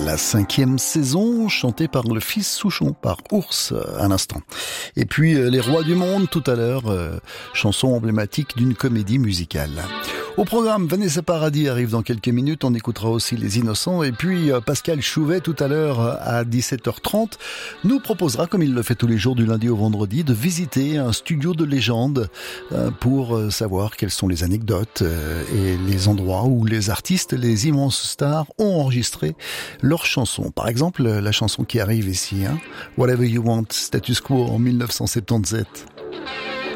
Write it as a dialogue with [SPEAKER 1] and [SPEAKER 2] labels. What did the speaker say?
[SPEAKER 1] la 5e saison, chantée par le fils Souchon, par Ours à l'instant. Et puis Les Rois du Monde tout à l'heure, chanson emblématique d'une comédie musicale. Au programme, Vanessa Paradis arrive dans quelques minutes, on écoutera aussi Les Innocents et puis Pascal Chouvet tout à l'heure à 17h30 nous proposera, comme il le fait tous les jours du lundi au vendredi, de visiter un studio de légende pour savoir quelles sont les anecdotes et les endroits où les artistes, les immenses stars ont enregistré leurs chansons. Par exemple, la chanson qui arrive ici, Whatever You Want, Status Quo en 1977.